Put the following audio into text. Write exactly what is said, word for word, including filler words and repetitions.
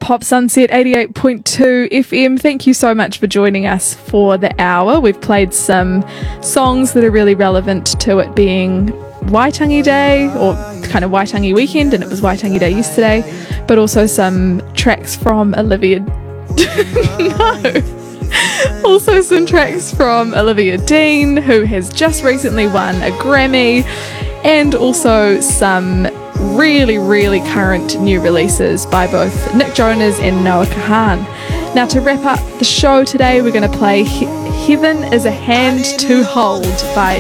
Pop Sunset eighty-eight point two F M. Thank you so much for joining us for the hour. We've played some songs that are really relevant to it being Waitangi Day, or kind of Waitangi weekend, and it was Waitangi Day yesterday, but also some tracks from Olivia no also some tracks from Olivia Dean, who has just recently won a Grammy, and also some really really current new releases by both Nick Jonas and Noah Kahan. Now, to wrap up the show today, we're going to play He- Heaven is a Hand to Hold by